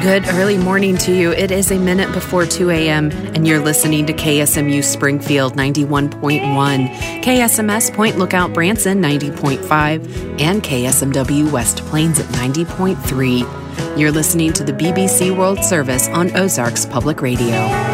Good early morning to you. It is a minute before 2 a.m., and you're listening to KSMU Springfield 91.1, KSMS Point Lookout Branson 90.5, and KSMW West Plains at 90.3. You're listening to the BBC World Service on Ozarks Public Radio.